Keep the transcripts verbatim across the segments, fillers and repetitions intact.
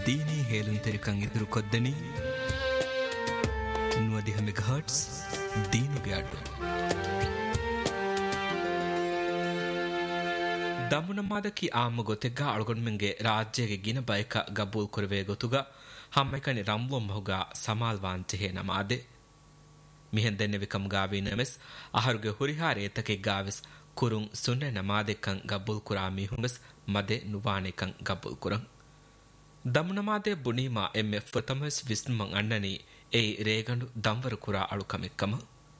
ದೀನಿ ಹೇಲುಂತೆರಿಕಂ ಇದುರು ಕೊದ್ದನಿ ನುವದಿಹ megahertz ದೀನುಗೆ ಅಡ್ಡು ದಮುನಮಾದಕಿ ಆಮ್ಮ ಗೊತೆಗ್ಗ ಅಳಗೊಂಡ್ಮೆಂಗೆ ರಾಜ್ಯಗೆ ಗಿನ ಬಯಕ ಗಬ್ಬೂಲ್ ಕೊರವೆ ಗೊತುಗ ಹಮ್ಮೆಕನಿ ರಂಬೊಂ ಬಹುಗ ಸಮಾಲ್ ವಾಂಚೆಹೆ ನಮಾದೆ ಮಿಹೆನ್ ದೆನ್ನೆವಿಕಂ ಗಾವಿ ನಮೆಸ್ ಅಹರುಗೆ ಹುರಿಹಾರೇತಕೆ ಗಾವಿಸ್ ಕುರುಂ ಸುನ್ನೆ ನಮಾದೆಕಂ ಗಬ್ಬೂಲ್ ಕುರಾ ಮಿಹುಂಗಸ್ ಮದೆ ನುವಾನೆಕಂ ಗಬ್ಬೂಲ್ ಕುರಂ ದಮುನಮಾದೆ ಬುನೀಮಾ ಎಮ್ಮೆ ಫತಮಸ್ ವಿಸ್ನುಮಂ ಅಣ್ಣನಿ ಏಯ್ ರೇಗಂಡು ದಂವರ ಕುರಾ ಅಳುಕಮೆಕ್ಕಮ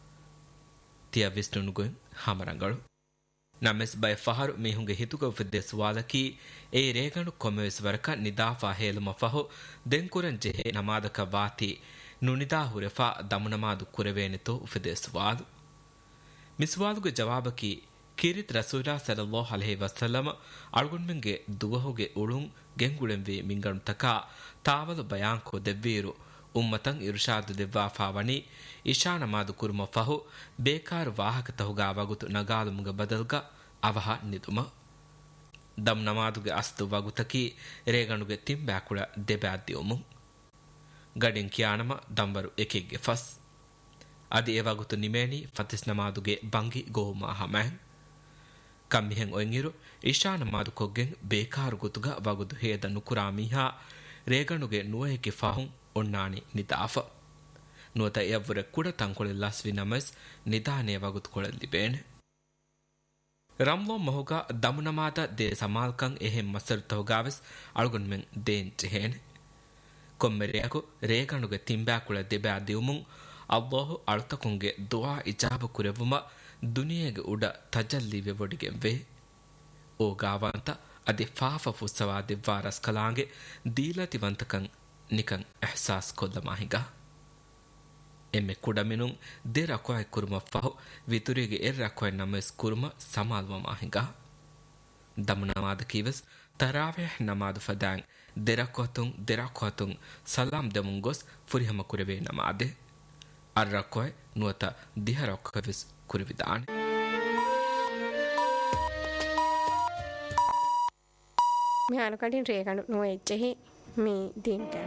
ತಿಯ ವಿಸ್ನುನುಗುಂ ಹಮರಂಗಳು ನಮೆಸ್ ಬೈ ಫಹರು ಮಿಹುಂಗೆ ಹಿತುಗ ಫಿದ್ದೆ ಸುವಾಲಕಿ ಏಯ್ ರೇಗಂಡು ಕೊಮೆಸ್ ವರಕ ನಿದಾಫಾ ಹೇಲುಮ ಫಹು ದೆಂಕುರಂ ಜೆಹೆ ನಮಾದಕ ವಾತಿ ನುನಿದಾ ಹುರೆಫಾ ದಮುನಮಾದು ಕುರೆವೇನೆತೋ ಫಿದ್ದೆ ಸುವಾಲು ಮಿಸ್ವಾಲುಗೆ ಜವಾಬಕಿ ಕಿರಿತ್ ರಸೂಲಾ ಸಲ್ಲಲ್ಲಾಹು ಅಲೈಹಿ ವಸಲ್ಲಮ ಅಳ್ಗುಣ್ಮೆಂಗೆ ದುವಹುಗೆ ಉಳುಂ ಗೆಂಗುಳೆಂವಿ ಮಿಂಗಣು ತಕಾ ತಾವಲು ಬಯಾಂಕೋ ದೆವ್ವೀರು ಉಮ್ಮತಂ ಇರುಷಾದು ದೆವ್ವಾಫಾವಣಿ ಇಶಾ ನಮಾದು ಕುರುಮ ಫಹು ಬೇಕಾರು ವಾಹಕ ತಹುಗಾ ವಗುತು ನಗಾಲುಮುಗ ಬದಲ್ಗ ಅವಹ ನಿದುಮ ದಮ್ ನಮಾದುಗೆ ಅಸ್ತು ವಗುತಕಿ ರೇಗಣುಗೆ ತಿಂಬ್ಯಾಕುಳ ದೆಬ್ಯಾದ್ದಿಯುಮು ಗಡಿಂ ಕಿಯಾನಮ ದಂಬರು ಎಕಿಗ್ಗೆ ಫಸ್ ಅದಿ ಎ ವಗುತು ನಿಮೇನಿ ಫತಿಸ್ ನಮಾದುಗೆ ಬಂಗಿ ಗೋಮಾ ಹಮ್ಯಾನ್ ಕಮ್ಮಿಹೆಂ ಒಯ್ಂಗಿರು ಇಶಾ ನಮಾದು ಕೊಗ್ಗೆಂ ಬೇಕಾರು ಗುತುಗ ವಗುದು ಹೇದ ನುಕುರಾ ಮೀಹಾ ರೇಗಣುಗೆ ನುವಹಿಕಿ ಫಹುಂ ಒಣ್ಣಾಣಿ ನಿದಾಫ ನುವತ ಎವ್ವರೆ ಕುಡ ತಂಕೊಳೆಲ್ಲಾಸ್ವಿ ನಮಸ್ ನಿದಾನೆ ವಗುತು ಕೊಳಲ್ಲಿಬೇನೆ ರಮ್ಲೋ ಮಹುಗ ದಮುನಮಾದ ದೇ ಸಮಾಲ್ಕಂ ಎಹೆಂ ಮಸರು ತಹುಗಾವೆಸ್ ಅಳ್ಗುನ್ಮೆಂ ದೇನ್ ಚೆಹೇನೆ ಕೊಮ್ಮೆರೆಯಕು ರೇಗಣುಗೆ ತಿಂಬ್ಯಾಕುಳ ದೆಬ್ಯಾ ದಿವುಮುಂ ಅಲ್ಲಾಹು ಅಳ್ತಕುಂಗೆ ದುಆ ಇಜಾಬ ಕುರೆವುಮ ದುನಿಯೆಗೆ ಉಡ ತಜಲ್ಲಿವೆ ಒಡಿಗೆಂವೆ ಓ ಗಾವಂತ ಅದಿ ಫಾಫ ಫುಸ್ಸವಾ ದಿವ್ವಾ ರಸ್ಕಲಾಂಗೆ ದೀಲತಿವಂತಕಂ ನಿಕಂ ಎಹ್ಸಾಸ್ ಕೊಲ್ಲಮಾಹಿಗ ಎಮ್ಮೆ ಕುಡಮಿನುಂ ದೆ ರಕ್ವಾಯ್ ಕುರುಮ ಫಹು ವಿತುರಿಗೆ ಎರ್ ರಕ್ವಾಯ್ ನಮಸ್ ಕುರುಮ ಸಮಾಲ್ವ ಮಾಹಿಗ ದಮುನಮಾದ ಕೀವಸ್ ತರಾವೇಹ್ ನಮಾದು ಫದಾಂಗ್ ದೆ ರಕ್ವಾತುಂ ದೆ ರಕ್ವಾತುಂ ಸಲಾಂ ದೆಮುಂ ಗೊಸ್ ಫುರಿಹಮ ಕುರೆವೆ ನಮಾದೆ ಅರ್ ರಕ್ವಾಯ್ ನುವತ ದಿಹ ರಕ್ವಾವಿಸ್ ಕುರಿವಿದಾನೆ ಮಿ ಅನುಕಡಿನ್ ರೇಗಣು ನುವ ಎಚ್ಚೆಹಿ ಮಿ ದೀನ್